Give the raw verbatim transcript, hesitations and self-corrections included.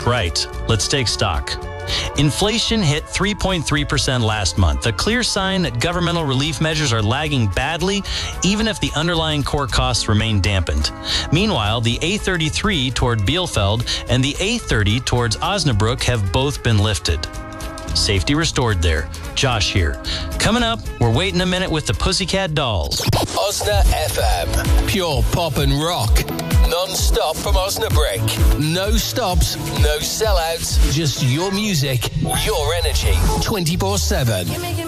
Right. Let's take stock. Inflation hit three point three percent last month, a clear sign that governmental relief measures are lagging badly, even if the underlying core costs remain dampened. Meanwhile, the A thirty-three toward Bielefeld and the A thirty towards Osnabrück have both been lifted. Safety restored there. Josh here. Coming up, we're waiting a minute with the Pussycat Dolls. Osna F M. Pure pop and rock. Non-stop from Osnabrück. No stops, no sellouts. Just your music, your energy. twenty-four seven.